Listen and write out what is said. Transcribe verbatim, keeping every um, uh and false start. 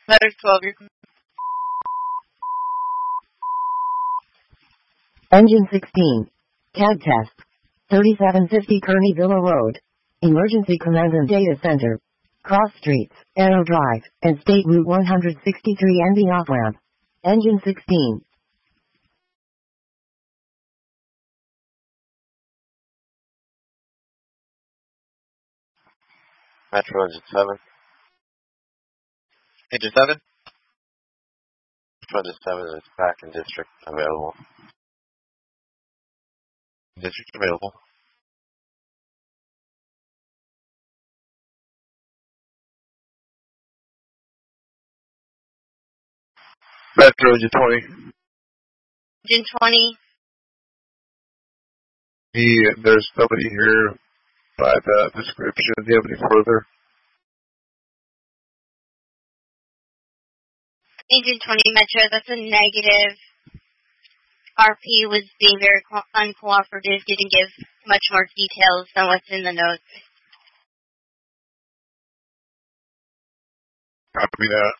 Letter twelve, your Engine sixteen. C A D test. thirty-seven fifty Kearney Villa Road. Emergency Command and Data Center. Cross Streets, Arrow Drive, and State Route one sixty-three ending off-ramp. Engine sixteen. Metro Engine seven. Engine seven. Metro Engine seven is back in district available. District available. Metro Engine twenty. Engine twenty. He, there's nobody here by the description. Do you have any further? Engine twenty Metro, that's a negative. R P was being very co- uncooperative, didn't give much more details than what's in the notes. Copy that.